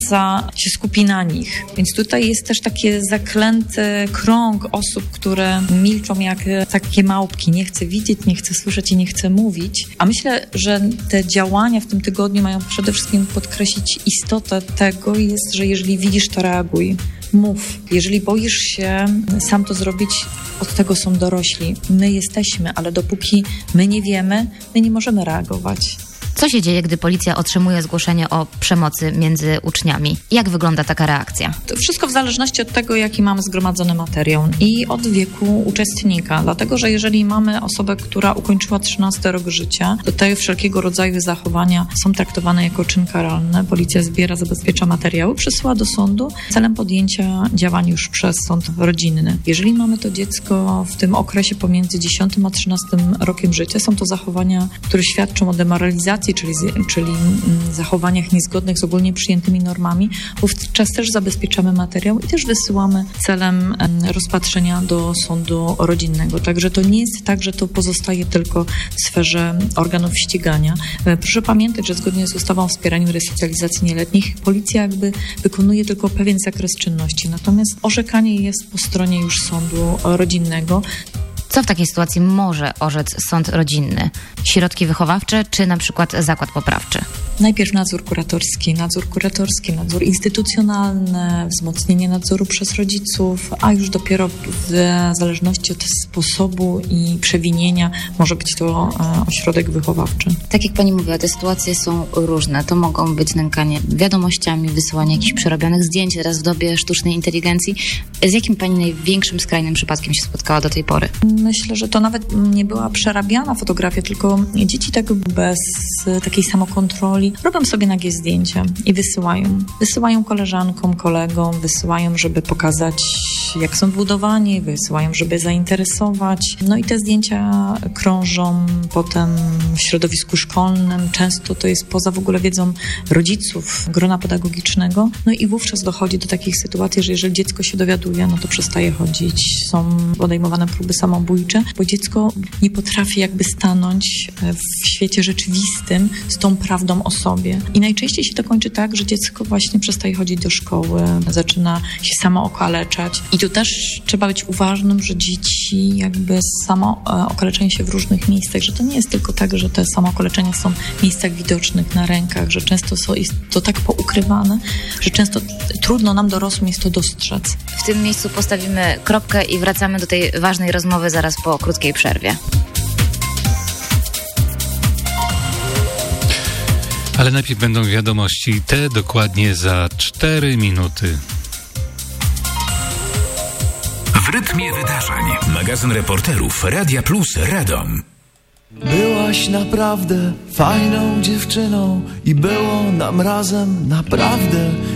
rodzica się skupi na nich. Więc tutaj jest też taki zaklęty krąg osób, które milczą jak takie małpki. Nie chce widzieć, nie chce słyszeć i nie chce mówić. A myślę, że te działania w tym tygodniu mają przede wszystkim podkreślić istotę tego jest, że jeżeli widzisz, to reaguj. Mów. Jeżeli boisz się sam to zrobić, od tego są dorośli. My jesteśmy, ale dopóki my nie wiemy, my nie możemy reagować. Co się dzieje, gdy policja otrzymuje zgłoszenie o przemocy między uczniami? Jak wygląda taka reakcja? To wszystko w zależności od tego, jaki mamy zgromadzony materiał i od wieku uczestnika. Dlatego, że jeżeli mamy osobę, która ukończyła 13 rok życia, to te wszelkiego rodzaju zachowania są traktowane jako czyn karalny. Policja zbiera, zabezpiecza materiały, przesyła do sądu celem podjęcia działań już przez sąd rodzinny. Jeżeli mamy to dziecko w tym okresie pomiędzy 10 a 13 rokiem życia, są to zachowania, które świadczą o demoralizacji, czyli zachowaniach niezgodnych z ogólnie przyjętymi normami. Wówczas też zabezpieczamy materiał i też wysyłamy celem rozpatrzenia do sądu rodzinnego. Także to nie jest tak, że to pozostaje tylko w sferze organów ścigania. Proszę pamiętać, że zgodnie z ustawą o wspieraniu resocjalizacji nieletnich policja jakby wykonuje tylko pewien zakres czynności. Natomiast orzekanie jest po stronie już sądu rodzinnego. Co w takiej sytuacji może orzec sąd rodzinny? Środki wychowawcze czy na przykład zakład poprawczy? Najpierw nadzór kuratorski, nadzór instytucjonalny, wzmocnienie nadzoru przez rodziców, a już dopiero w zależności od sposobu i przewinienia może być to ośrodek wychowawczy. Tak jak pani mówiła, te sytuacje są różne. To mogą być nękanie wiadomościami, wysyłanie jakichś przerobionych zdjęć teraz w dobie sztucznej inteligencji. Z jakim pani największym skrajnym przypadkiem się spotkała do tej pory? Myślę, że to nawet nie była przerabiana fotografia, tylko dzieci tak bez takiej samokontroli robią sobie nagie zdjęcia i wysyłają. Wysyłają koleżankom, kolegom, wysyłają, żeby pokazać, jak są budowani, wysyłają, żeby zainteresować. No i te zdjęcia krążą potem w środowisku szkolnym. Często to jest poza w ogóle wiedzą rodziców, grona pedagogicznego. No i wówczas dochodzi do takich sytuacji, że jeżeli dziecko się dowiaduje, no to przestaje chodzić. Są podejmowane próby samobójcze, bo dziecko nie potrafi jakby stanąć w świecie rzeczywistym z tą prawdą o sobie. I najczęściej się to kończy tak, że dziecko właśnie przestaje chodzić do szkoły, zaczyna się samo okaleczać. I tu też trzeba być uważnym, że dzieci jakby samo okaleczają się w różnych miejscach, że to nie jest tylko tak, że te samookaleczenia są w miejscach widocznych, na rękach, że często jest to tak poukrywane, że często trudno nam dorosłym jest to dostrzec. W tym miejscu postawimy kropkę i wracamy do tej ważnej rozmowy zaraz po krótkiej przerwie. Ale najpierw będą wiadomości, te dokładnie za 4 minuty. W rytmie wydarzeń. Magazyn reporterów Radia Plus Radom. Byłaś naprawdę fajną dziewczyną i było nam razem naprawdę